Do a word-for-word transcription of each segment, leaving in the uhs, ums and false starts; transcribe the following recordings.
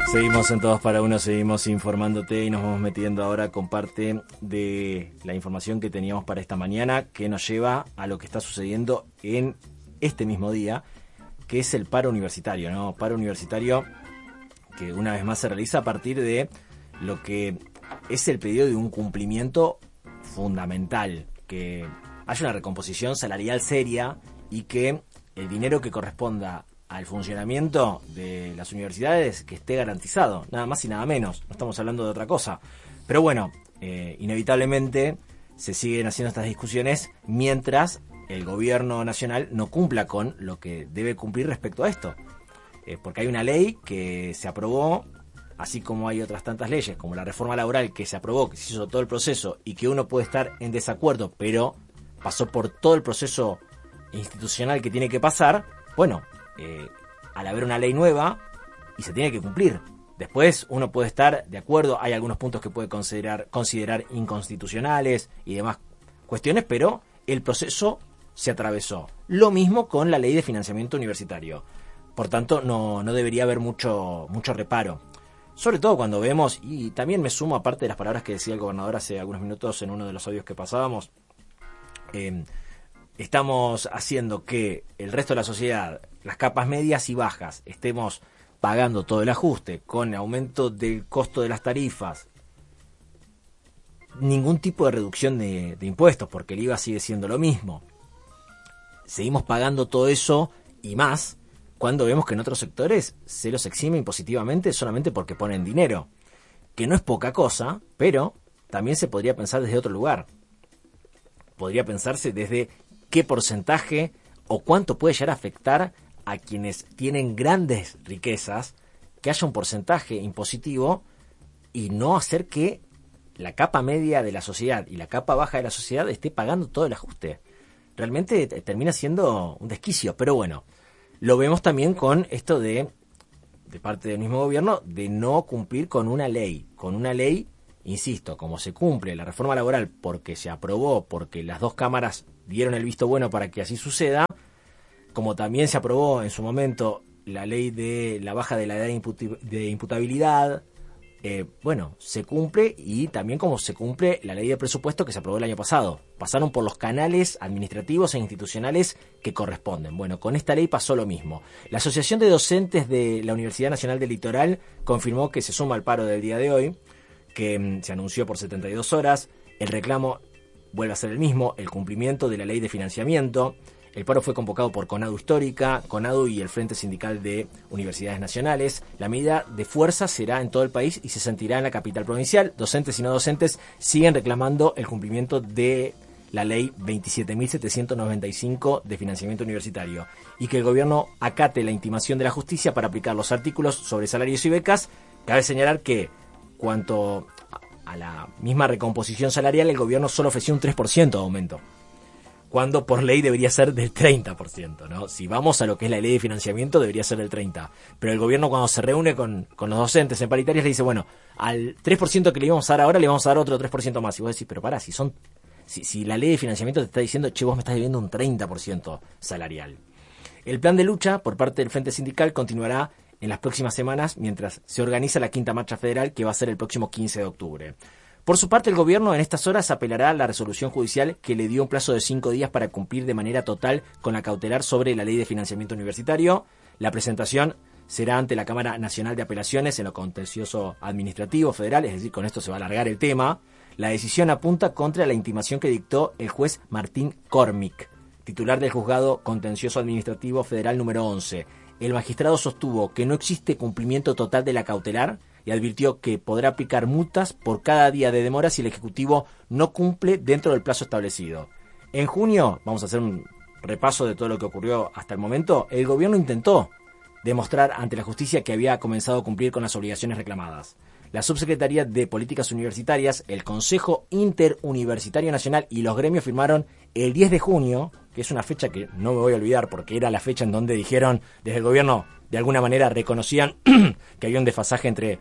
Seguimos en Todos para Uno, seguimos informándote y nos vamos metiendo ahora con parte de la información que teníamos para esta mañana, que nos lleva a lo que está sucediendo en este mismo día, que es el paro universitario, ¿no? Paro universitario que una vez más se realiza a partir de lo que es el pedido de un cumplimiento fundamental, que haya una recomposición salarial seria y que el dinero que corresponda al funcionamiento de las universidades que esté garantizado, nada más y nada menos, no estamos hablando de otra cosa. Pero bueno, eh, inevitablemente se siguen haciendo estas discusiones mientras el gobierno nacional no cumpla con lo que debe cumplir respecto a esto. Eh, porque hay una ley que se aprobó, así como hay otras tantas leyes, como la reforma laboral que se aprobó, que se hizo todo el proceso y que uno puede estar en desacuerdo, pero pasó por todo el proceso institucional que tiene que pasar. Bueno, Eh, al haber una ley nueva y se tiene que cumplir. Después uno puede estar de acuerdo, hay algunos puntos que puede considerar, considerar inconstitucionales y demás cuestiones, pero el proceso se atravesó. Lo mismo con la ley de financiamiento universitario. Por tanto, no, no debería haber mucho, mucho reparo. Sobre todo cuando vemos, y también me sumo aparte de las palabras que decía el gobernador hace algunos minutos en uno de los audios que pasábamos, eh, estamos haciendo que el resto de la sociedad, las capas medias y bajas, estemos pagando todo el ajuste con aumento del costo de las tarifas, ningún tipo de reducción de, de impuestos, porque el I V A sigue siendo lo mismo. Seguimos pagando todo eso y más cuando vemos que en otros sectores se los exime impositivamente solamente porque ponen dinero, que no es poca cosa, pero también se podría pensar desde otro lugar. Podría pensarse desde qué porcentaje o cuánto puede llegar a afectar a quienes tienen grandes riquezas, que haya un porcentaje impositivo y no hacer que la capa media de la sociedad y la capa baja de la sociedad esté pagando todo el ajuste. Realmente termina siendo un desquicio, pero bueno, lo vemos también con esto de, de parte del mismo gobierno, de no cumplir con una ley, con una ley, insisto, como se cumple la reforma laboral porque se aprobó, porque las dos cámaras dieron el visto bueno para que así suceda, como también se aprobó en su momento la ley de la baja de la edad de imputabilidad, eh, bueno, se cumple, y también como se cumple la ley de presupuesto que se aprobó el año pasado. Pasaron por los canales administrativos e institucionales que corresponden. Bueno, con esta ley pasó lo mismo. La Asociación de Docentes de la Universidad Nacional del Litoral confirmó que se suma al paro del día de hoy, que mmm, se anunció por setenta y dos horas. El reclamo vuelve a ser el mismo, el cumplimiento de la ley de financiamiento. El paro fue convocado por CONADU Histórica, CONADU y el Frente Sindical de Universidades Nacionales. La medida de fuerza será en todo el país y se sentirá en la capital provincial. Docentes y no docentes siguen reclamando el cumplimiento de la ley veintisiete mil setecientos noventa y cinco de financiamiento universitario y que el gobierno acate la intimación de la justicia para aplicar los artículos sobre salarios y becas. Cabe señalar que cuanto a la misma recomposición salarial, el gobierno solo ofreció un tres por ciento de aumento, cuando por ley debería ser del treinta por ciento, ¿no? Si vamos a lo que es la ley de financiamiento, debería ser del treinta por ciento. Pero el gobierno, cuando se reúne con, con los docentes en paritarias, le dice, bueno, al tres por ciento que le íbamos a dar ahora, le vamos a dar otro tres por ciento más. Y vos decís, pero pará, si son si, si la ley de financiamiento te está diciendo, che, vos me estás debiendo un treinta por ciento salarial. El plan de lucha por parte del Frente Sindical continuará en las próximas semanas mientras se organiza la quinta marcha federal, que va a ser el próximo quince de octubre. Por su parte, el gobierno en estas horas apelará a la resolución judicial que le dio un plazo de cinco días para cumplir de manera total con la cautelar sobre la ley de financiamiento universitario. La presentación será ante la Cámara Nacional de Apelaciones en lo contencioso administrativo federal, es decir, con esto se va a alargar el tema. La decisión apunta contra la intimación que dictó el juez Martín Cormick, titular del Juzgado Contencioso Administrativo Federal número once. El magistrado sostuvo que no existe cumplimiento total de la cautelar y advirtió que podrá aplicar multas por cada día de demora si el Ejecutivo no cumple dentro del plazo establecido. En junio, vamos a hacer un repaso de todo lo que ocurrió hasta el momento, el gobierno intentó demostrar ante la justicia que había comenzado a cumplir con las obligaciones reclamadas. La Subsecretaría de Políticas Universitarias, el Consejo Interuniversitario Nacional y los gremios firmaron el diez de junio, que es una fecha que no me voy a olvidar porque era la fecha en donde dijeron desde el gobierno, de alguna manera reconocían que había un desfasaje entre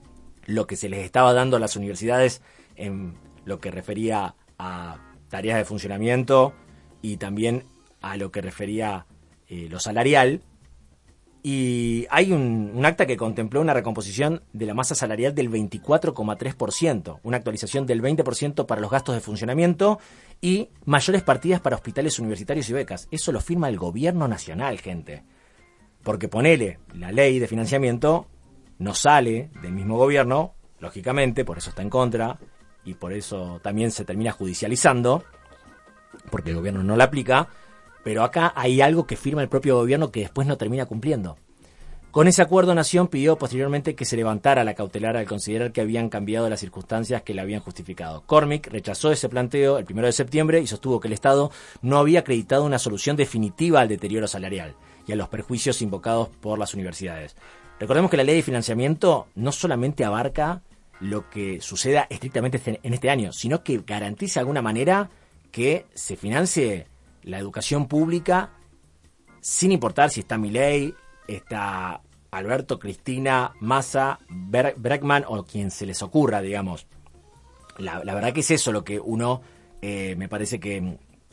lo que se les estaba dando a las universidades en lo que refería a tareas de funcionamiento y también a lo que refería eh, lo salarial. y hay un, un acta que contempló una recomposición de la masa salarial del veinticuatro coma tres por ciento, una actualización del veinte por ciento para los gastos de funcionamiento y mayores partidas para hospitales universitarios y becas. Eso lo firma el gobierno nacional, gente. Porque ponele, la ley de financiamiento no sale del mismo gobierno, lógicamente, por eso está en contra y por eso también se termina judicializando, porque el gobierno no la aplica. Pero acá hay algo que firma el propio gobierno que después no termina cumpliendo. Con ese acuerdo, Nación pidió posteriormente que se levantara la cautelar al considerar que habían cambiado las circunstancias que la habían justificado. Cormick rechazó ese planteo el primero de septiembre y sostuvo que el Estado no había acreditado una solución definitiva al deterioro salarial y a los perjuicios invocados por las universidades. Recordemos que la ley de financiamiento no solamente abarca lo que suceda estrictamente en este año, sino que garantiza de alguna manera que se financie la educación pública, sin importar si está Milei, está Alberto, Cristina, Massa, Ber- Bregman o quien se les ocurra, digamos. La, la verdad que es eso lo que uno, eh, me parece que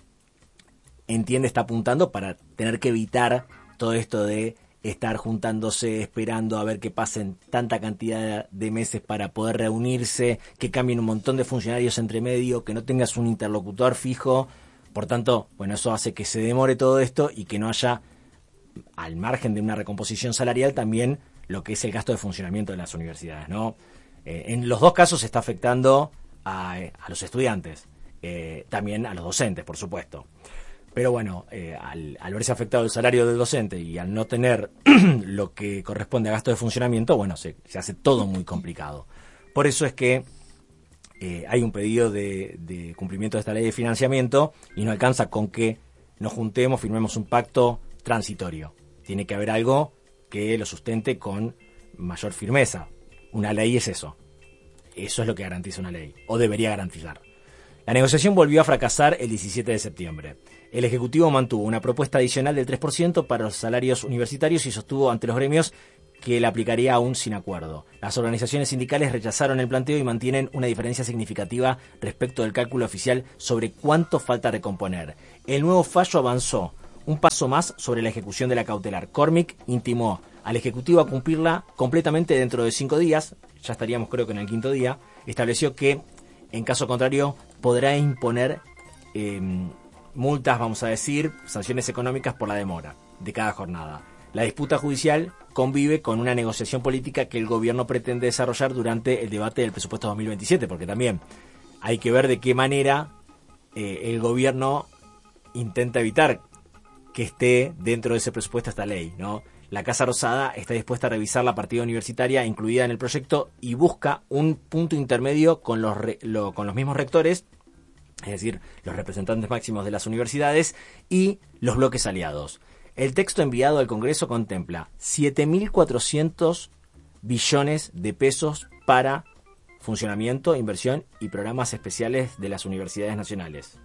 entiende, está apuntando para tener que evitar todo esto de estar juntándose, esperando a ver que pasen tanta cantidad de meses para poder reunirse, que cambien un montón de funcionarios entre medio, que no tengas un interlocutor fijo. Por tanto, bueno, eso hace que se demore todo esto y que no haya, al margen de una recomposición salarial, también lo que es el gasto de funcionamiento de las universidades, ¿no? Eh, en los dos casos se está afectando a, a los estudiantes, eh, también a los docentes, por supuesto. Pero bueno, eh, al, al verse afectado el salario del docente y al no tener lo que corresponde a gasto de funcionamiento, bueno, se, se hace todo muy complicado. Por eso es que Eh, hay un pedido de, de cumplimiento de esta ley de financiamiento y no alcanza con que nos juntemos, firmemos un pacto transitorio. Tiene que haber algo que lo sustente con mayor firmeza. Una ley es eso. Eso es lo que garantiza una ley, o debería garantizar. La negociación volvió a fracasar el diecisiete de septiembre. El Ejecutivo mantuvo una propuesta adicional del tres por ciento para los salarios universitarios y sostuvo ante los gremios que la aplicaría aún sin acuerdo. Las organizaciones sindicales rechazaron el planteo y mantienen una diferencia significativa respecto del cálculo oficial sobre cuánto falta recomponer. El nuevo fallo avanzó un paso más sobre la ejecución de la cautelar. Cormick intimó al Ejecutivo a cumplirla completamente dentro de cinco días, ya estaríamos creo que en el quinto día. Estableció que, en caso contrario, podrá imponer eh, multas, vamos a decir, sanciones económicas por la demora de cada jornada. La disputa judicial convive con una negociación política que el gobierno pretende desarrollar durante el debate del presupuesto dos mil veintisiete, porque también hay que ver de qué manera eh, el gobierno intenta evitar que esté dentro de ese presupuesto esta ley, ¿no? La Casa Rosada está dispuesta a revisar la partida universitaria incluida en el proyecto y busca un punto intermedio con los, re, lo, con los mismos rectores, es decir, los representantes máximos de las universidades y los bloques aliados. El texto enviado al Congreso contempla siete mil cuatrocientos billones de pesos para funcionamiento, inversión y programas especiales de las universidades nacionales.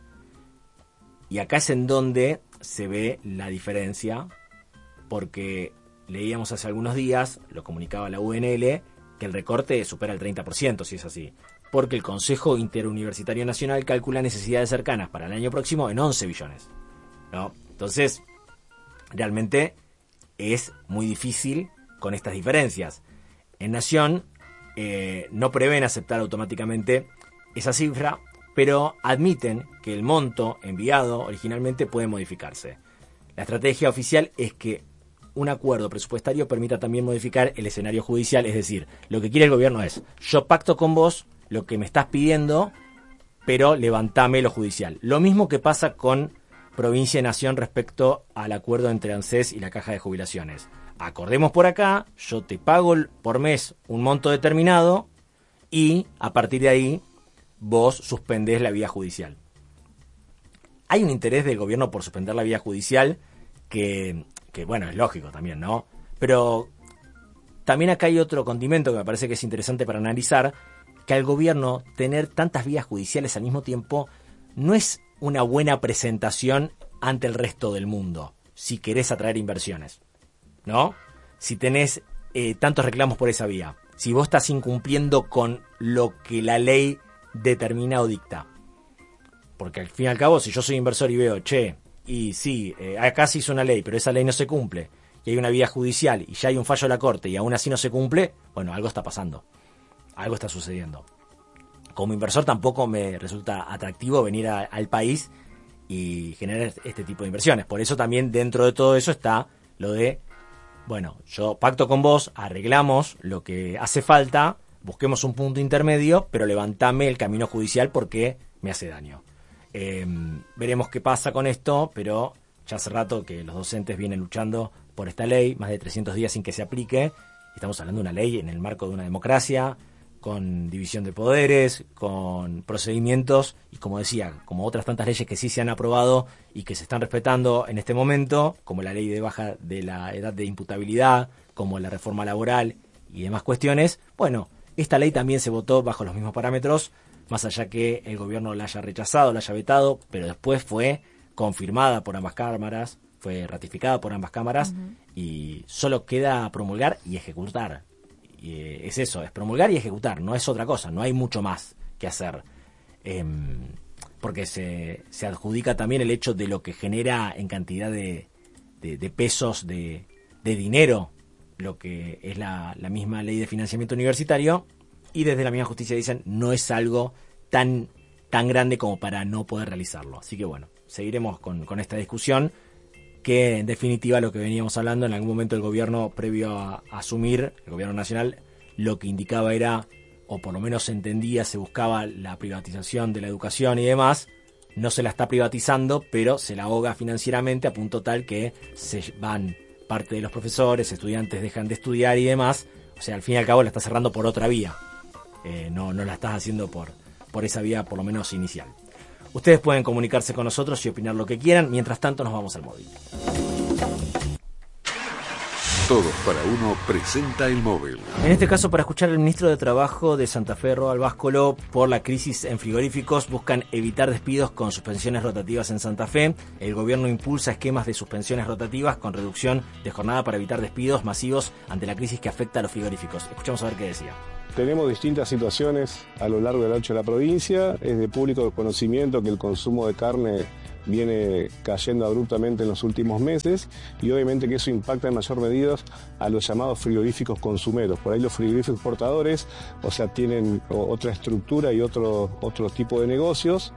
Y acá es en donde se ve la diferencia, porque leíamos hace algunos días, lo comunicaba la U N L, que el recorte supera el treinta por ciento, si es así, porque el Consejo Interuniversitario Nacional calcula necesidades cercanas para el año próximo en once billones, ¿no? Entonces, realmente es muy difícil con estas diferencias. En Nación eh, no prevén aceptar automáticamente esa cifra, pero admiten que el monto enviado originalmente puede modificarse. La estrategia oficial es que un acuerdo presupuestario permita también modificar el escenario judicial, es decir, lo que quiere el gobierno es, yo pacto con vos lo que me estás pidiendo, pero levantame lo judicial. Lo mismo que pasa con Provincia y Nación respecto al acuerdo entre ANSES y la Caja de Jubilaciones. Acordemos por acá, yo te pago por mes un monto determinado y a partir de ahí vos suspendés la vía judicial. Hay un interés del gobierno por suspender la vía judicial que, que bueno, es lógico también, ¿no? Pero también acá hay otro condimento que me parece que es interesante para analizar, que al gobierno tener tantas vías judiciales al mismo tiempo no es una buena presentación ante el resto del mundo, si querés atraer inversiones, ¿no? Si tenés eh, tantos reclamos por esa vía, si vos estás incumpliendo con lo que la ley determina o dicta. Porque al fin y al cabo, si yo soy inversor y veo, che, y sí, eh, acá se hizo una ley, pero esa ley no se cumple, y hay una vía judicial y ya hay un fallo de la Corte y aún así no se cumple, bueno, algo está pasando, algo está sucediendo. Como inversor tampoco me resulta atractivo venir a, al país y generar este tipo de inversiones. Por eso también dentro de todo eso está lo de, bueno, yo pacto con vos, arreglamos lo que hace falta, busquemos un punto intermedio, pero levantame el camino judicial porque me hace daño. Eh, veremos qué pasa con esto, pero ya hace rato que los docentes vienen luchando por esta ley, más de trescientos días sin que se aplique. Estamos hablando de una ley en el marco de una democracia, con división de poderes, con procedimientos y, como decía, como otras tantas leyes que sí se han aprobado y que se están respetando en este momento, como la ley de baja de la edad de imputabilidad, como la reforma laboral y demás cuestiones. Bueno, esta ley también se votó bajo los mismos parámetros, más allá que el gobierno la haya rechazado, la haya vetado, pero después fue confirmada por ambas cámaras, fue ratificada por ambas cámaras, uh-huh. y solo queda promulgar y ejecutar. Y es eso, es promulgar y ejecutar, no es otra cosa, no hay mucho más que hacer. Eh, porque se, se adjudica también el hecho de lo que genera en cantidad de, de, de pesos, de, de dinero, lo que es la, la misma ley de financiamiento universitario, y desde la misma justicia dicen no es algo tan, tan grande como para no poder realizarlo. Así que bueno, seguiremos con, con esta discusión, que en definitiva lo que veníamos hablando, en algún momento el gobierno previo a, a asumir, el gobierno nacional, lo que indicaba era, o por lo menos se entendía, se buscaba la privatización de la educación y demás. No se la está privatizando, pero se la ahoga financieramente a punto tal que se van parte de los profesores, estudiantes dejan de estudiar y demás. O sea, al fin y al cabo la está cerrando por otra vía. Eh, no, no la estás haciendo por, por esa vía, por lo menos inicial. Ustedes pueden comunicarse con nosotros y opinar lo que quieran. Mientras tanto, nos vamos al móvil. Todos para Uno presenta el móvil. En este caso, para escuchar al ministro de Trabajo de Santa Fe, Roald Báscolo, por la crisis en frigoríficos, buscan evitar despidos con suspensiones rotativas en Santa Fe. El gobierno impulsa esquemas de suspensiones rotativas con reducción de jornada para evitar despidos masivos ante la crisis que afecta a los frigoríficos. Escuchamos a ver qué decía. Tenemos distintas situaciones a lo largo del ancho de la provincia. Es de público conocimiento que el consumo de carne viene cayendo abruptamente en los últimos meses y obviamente que eso impacta en mayor medida a los llamados frigoríficos consumeros. Por ahí los frigoríficos exportadores, o sea, tienen otra estructura y otro, otro tipo de negocios.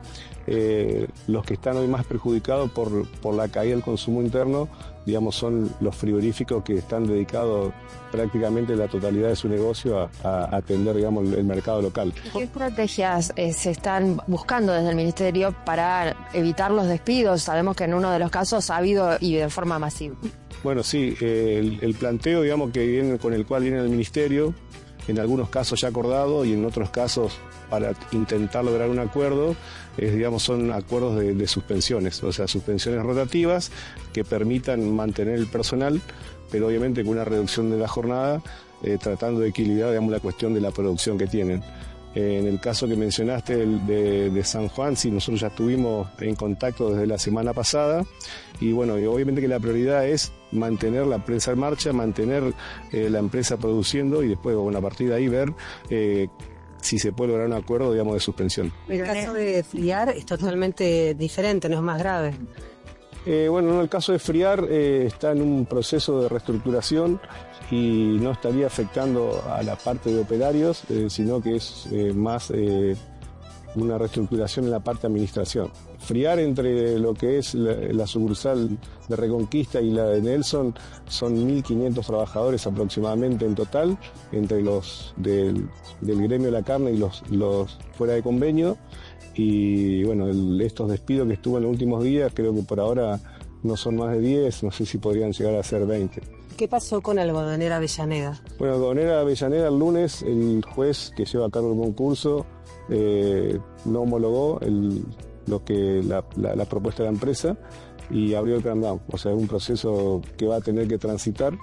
Eh, los que están hoy más perjudicados por, por la caída del consumo interno, digamos, son los frigoríficos que están dedicados prácticamente la totalidad de su negocio a, a atender, digamos, el, el mercado local. ¿Qué estrategias eh, se están buscando desde el Ministerio para evitar los despidos? Sabemos que en uno de los casos ha habido y de forma masiva. Bueno, sí, eh, el, el planteo, digamos, que viene, con el cual viene el Ministerio, en algunos casos ya acordado y en otros casos para intentar lograr un acuerdo, es, digamos, son acuerdos de, de suspensiones, o sea, suspensiones rotativas que permitan mantener el personal, pero obviamente con una reducción de la jornada, eh, tratando de equilibrar, digamos, la cuestión de la producción que tienen. Eh, en el caso que mencionaste de, de San Juan, sí, nosotros ya estuvimos en contacto desde la semana pasada y bueno, y obviamente que la prioridad es mantener la empresa en marcha, mantener eh, la empresa produciendo y después, bueno, a partir de ahí ver eh, si se puede lograr un acuerdo, digamos, de suspensión. El caso de Friar es totalmente diferente, no es más grave. Eh, bueno, no, el caso de Friar eh, está en un proceso de reestructuración y no estaría afectando a la parte de operarios, eh, sino que es eh, más eh, una reestructuración en la parte de administración. Friar, entre lo que es la, la sucursal de Reconquista y la de Nelson, son mil quinientos trabajadores aproximadamente en total, entre los del, del gremio de la carne y los, los fuera de convenio. Y bueno, el, estos despidos que estuvo en los últimos días, creo que por ahora no son más de diez, no sé si podrían llegar a ser veinte. ¿Qué pasó con Algodonera Avellaneda? Bueno, Algodonera Avellaneda el lunes, el juez que lleva a cargo el concurso eh, no homologó el, lo que la, la, la propuesta de la empresa y abrió el cramdown. O sea, es un proceso que va a tener que transitar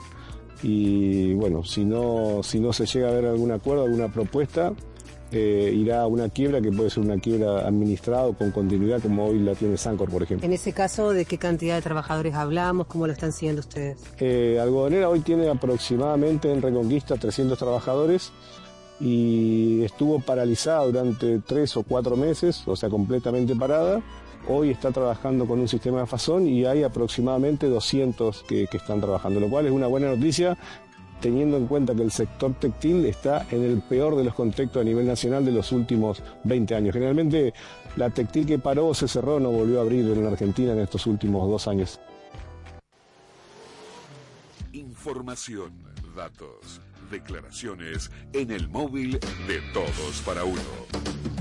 y bueno, si no, si no se llega a ver algún acuerdo, alguna propuesta, Eh, irá a una quiebra que puede ser una quiebra administrada o con continuidad como hoy la tiene Sancor, por ejemplo. En ese caso, ¿de qué cantidad de trabajadores hablamos? ¿Cómo lo están siguiendo ustedes? Eh, Algodonera hoy tiene aproximadamente en Reconquista trescientos trabajadores y estuvo paralizada durante tres o cuatro meses, o sea, completamente parada, hoy está trabajando con un sistema de Fazón y hay aproximadamente doscientos que, que están trabajando, lo cual es una buena noticia, teniendo en cuenta que el sector textil está en el peor de los contextos a nivel nacional de los últimos veinte años. Generalmente la textil que paró o se cerró no volvió a abrir en la Argentina en estos últimos dos años. Información, datos, declaraciones en el móvil de Todos para Uno.